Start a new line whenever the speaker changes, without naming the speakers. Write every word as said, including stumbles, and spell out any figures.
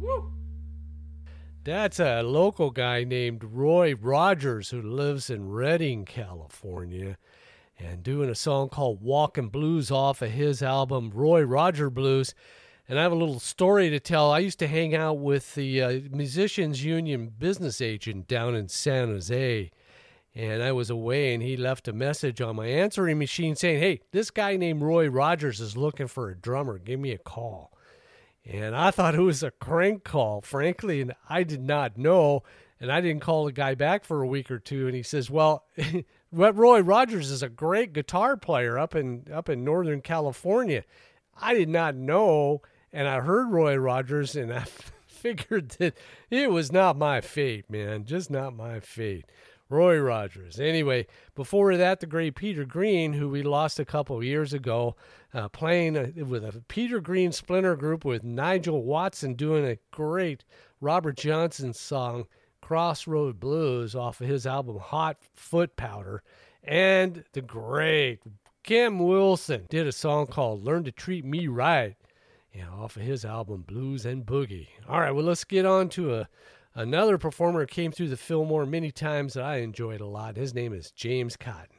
That's a local guy named Roy Rogers who lives in Redding, California, and doing a song called Walkin' Blues off of his album Roy Roger Blues. And I have a little story to tell. I used to hang out with the uh, Musicians Union business agent down in San Jose, and I was away, and he left a message on my answering machine saying, hey, this guy named Roy Rogers is looking for a drummer. Give me a call. And I thought it was a crank call, frankly, and I did not know, and I didn't call the guy back for a week or two, and he says, well, Roy Rogers is a great guitar player up in up in Northern California. I did not know. And I heard Roy Rogers, and I figured that it was not my fate, man. Just not my fate. Roy Rogers. Anyway, before that, the great Peter Green, who we lost a couple of years ago, uh, playing a, with a Peter Green splinter group with Nigel Watson doing a great Robert Johnson song, Crossroad Blues, off of his album Hot Foot Powder. And the great Kim Wilson did a song called Learn to Treat Me Right. Yeah, off of his album, Blues and Boogie. All right, well, let's get on to a, another performer who came through the Fillmore many times that I enjoyed a lot. His name is James Cotton.